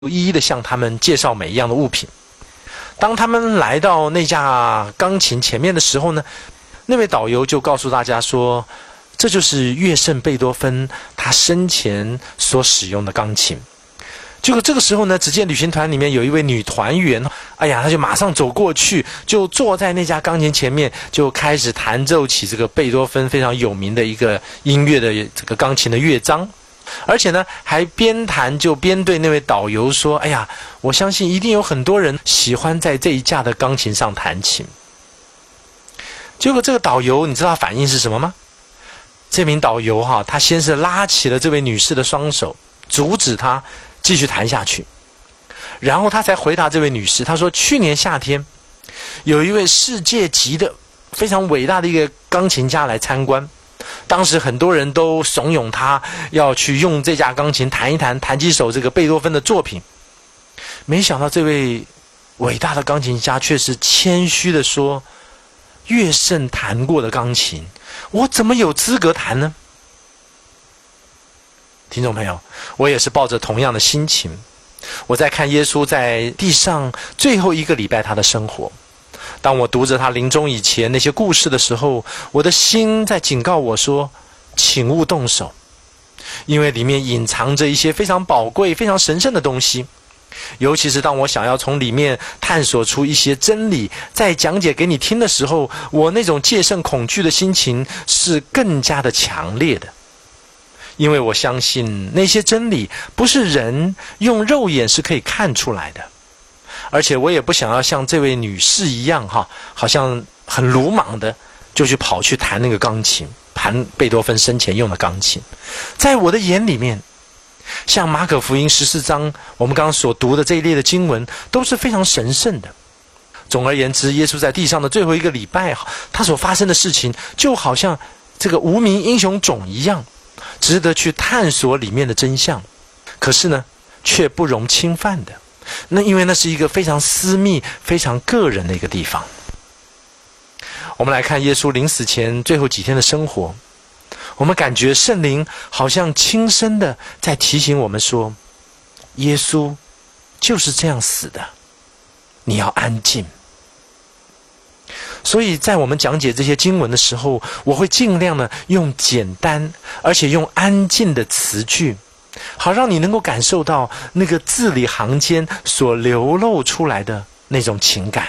一一的向他们介绍每一样的物品。当他们来到那架钢琴前面的时候呢，那位导游就告诉大家说，这就是乐圣贝多芬他生前所使用的钢琴。结果这个时候呢，只见旅行团里面有一位女团员，他就马上走过去，就坐在那架钢琴前面，就开始弹奏起这个贝多芬非常有名的一个音乐的这个钢琴的乐章。而且呢，还边弹就边对那位导游说，我相信一定有很多人喜欢在这一架的钢琴上弹琴。结果这个导游你知道反应是什么吗？这名导游他先是拉起了这位女士的双手，阻止她继续弹下去，然后他才回答这位女士，他说去年夏天有一位世界级的非常伟大的一个钢琴家来参观，当时很多人都怂恿他要去用这架钢琴弹一弹，弹几首这个贝多芬的作品。没想到这位伟大的钢琴家却是谦虚的说，乐圣弹过的钢琴，我怎么有资格弹呢？听众朋友，我也是抱着同样的心情，我在看耶稣在地上最后一个礼拜他的生活。当我读着他临终以前那些故事的时候，我的心在警告我说，请勿动手，因为里面隐藏着一些非常宝贵非常神圣的东西。尤其是当我想要从里面探索出一些真理再讲解给你听的时候，我那种戒慎恐惧的心情是更加的强烈的。因为我相信那些真理不是人用肉眼是可以看出来的，而且我也不想要像这位女士一样好像很鲁莽的就去跑去弹那个钢琴，弹贝多芬生前用的钢琴。在我的眼里面，像马可福音14章我们刚刚所读的这一列的经文都是非常神圣的。总而言之，耶稣在地上的最后一个礼拜，他所发生的事情就好像这个无名英雄冢一样，值得去探索里面的真相，可是呢却不容侵犯的。那因为那是一个非常私密非常个人的一个地方。我们来看耶稣临死前最后几天的生活，我们感觉圣灵好像轻声的在提醒我们说，耶稣就是这样死的，你要安静。所以在我们讲解这些经文的时候，我会尽量的用简单而且用安静的词句，好让你能够感受到那个字里行间所流露出来的那种情感。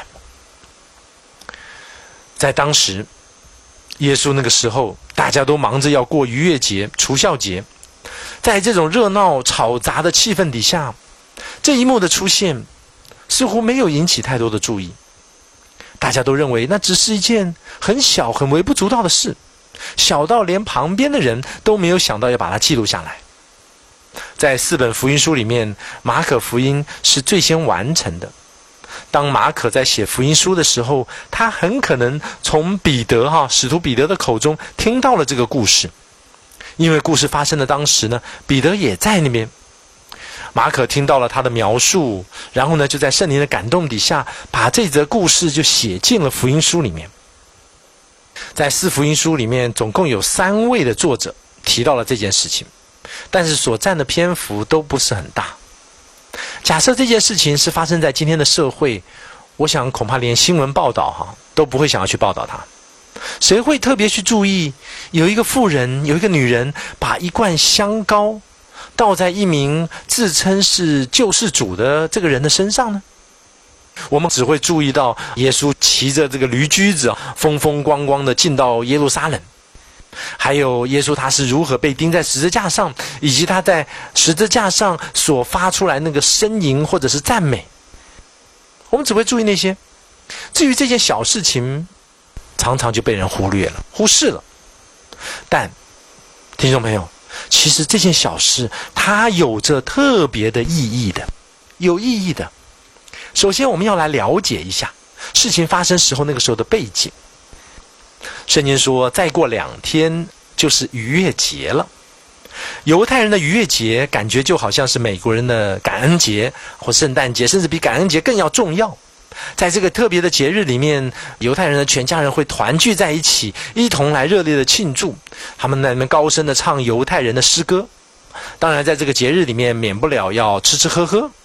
在当时耶稣那个时候，大家都忙着要过逾越节、除酵节，在这种热闹吵杂的气氛底下，这一幕的出现似乎没有引起太多的注意。大家都认为那只是一件很小很微不足道的事，小到连旁边的人都没有想到要把它记录下来。在4本福音书里面，马可福音是最先完成的。当马可在写福音书的时候，他很可能从彼得使徒彼得的口中听到了这个故事，因为故事发生的当时呢，彼得也在那边。马可听到了他的描述，然后呢就在圣灵的感动底下，把这则故事就写进了福音书里面。在4福音书里面，总共有3位的作者提到了这件事情，但是所占的篇幅都不是很大。假设这件事情是发生在今天的社会，我想恐怕连新闻报道都不会想要去报道它。谁会特别去注意有一个妇人，有一个女人把一罐香膏倒在一名自称是救世主的这个人的身上呢？我们只会注意到耶稣骑着这个驴驹子风风光光的进到耶路撒冷，还有耶稣他是如何被钉在十字架上，以及他在十字架上所发出来那个呻吟或者是赞美。我们只会注意那些，至于这件小事情常常就被人忽略了、忽视了。但听众朋友，其实这件小事它有着特别的意义的，有意义的。首先我们要来了解一下事情发生时候那个时候的背景。圣经说再过2天就是逾越节了。犹太人的逾越节感觉就好像是美国人的感恩节或圣诞节，甚至比感恩节更要重要。在这个特别的节日里面，犹太人的全家人会团聚在一起，一同来热烈的庆祝。他们在那边高声的唱犹太人的诗歌。当然在这个节日里面免不了要吃吃喝喝。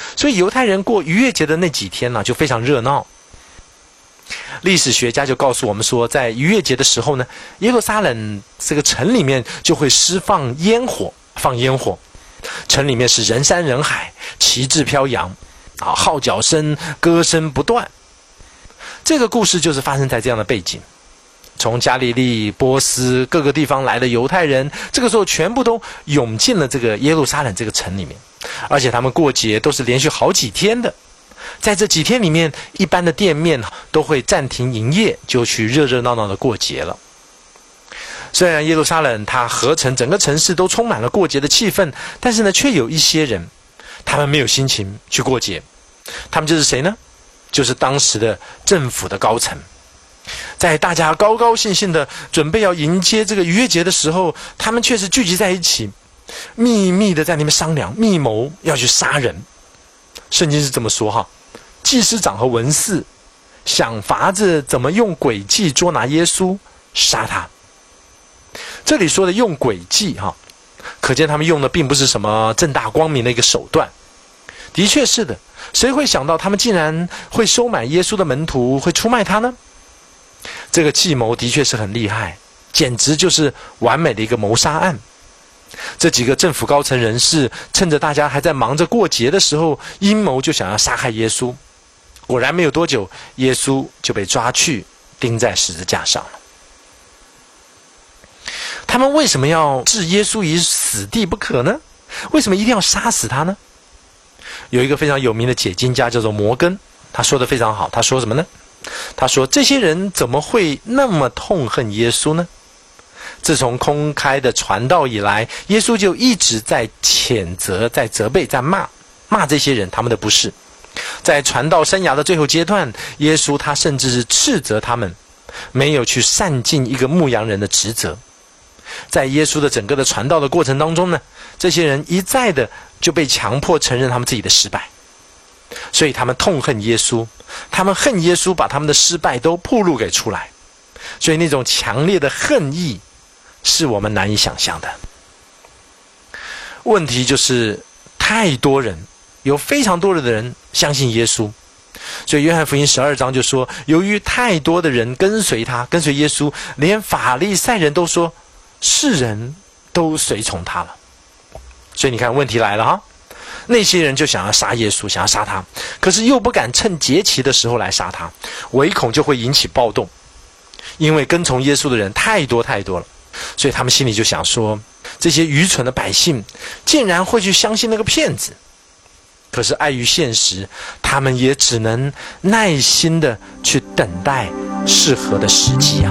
所以犹太人过逾越节的那几天呢，就非常热闹。历史学家就告诉我们说，在逾越节的时候呢，耶路撒冷这个城里面就会释放烟火，城里面是人山人海，旗帜飘扬，号角声、歌声不断。这个故事就是发生在这样的背景。从加利利、波斯各个地方来的犹太人，这个时候全部都涌进了这个耶路撒冷这个城里面，而且他们过节都是连续好几天的。在这几天里面，一般的店面都会暂停营业，就去热热闹闹的过节了。虽然耶路撒冷它合成整个城市都充满了过节的气氛，但是呢，却有一些人，他们没有心情去过节。他们就是谁呢？就是当时的政府的高层。在大家高高兴兴的准备要迎接这个逾越节的时候，他们却是聚集在一起，秘密的在那边商量，密谋要去杀人。圣经是这么说哈，祭司长和文士想法子怎么用诡计捉拿耶稣，杀他。这里说的用诡计哈，可见他们用的并不是什么正大光明的一个手段。的确是的，谁会想到他们竟然会收买耶稣的门徒，会出卖他呢？这个计谋的确是很厉害，简直就是完美的一个谋杀案。这几个政府高层人士趁着大家还在忙着过节的时候，阴谋就想要杀害耶稣。果然没有多久，耶稣就被抓去钉在十字架上了。他们为什么要置耶稣于死地不可呢？为什么一定要杀死他呢？有一个非常有名的解经家叫做摩根，他说的非常好。他说什么呢？他说这些人怎么会那么痛恨耶稣呢？自从公开的传道以来，耶稣就一直在谴责、在责备、在骂这些人他们的不是。在传道生涯的最后阶段，耶稣他甚至是斥责他们没有去善尽一个牧羊人的职责。在耶稣的整个的传道的过程当中呢，这些人一再的就被强迫承认他们自己的失败，所以他们痛恨耶稣，他们恨耶稣把他们的失败都暴露给出来，所以那种强烈的恨意是我们难以想象的。问题就是太多人，有非常多的人相信耶稣，所以约翰福音12章就说，由于太多的人跟随他，跟随耶稣，连法利赛人都说世人都随从他了。所以你看问题来了哈，那些人就想要杀耶稣，想要杀他，可是又不敢趁节期的时候来杀他，唯恐就会引起暴动，因为跟从耶稣的人太多了，所以他们心里就想说，这些愚蠢的百姓竟然会去相信那个骗子。可是碍于现实，他们也只能耐心的去等待适合的时机啊。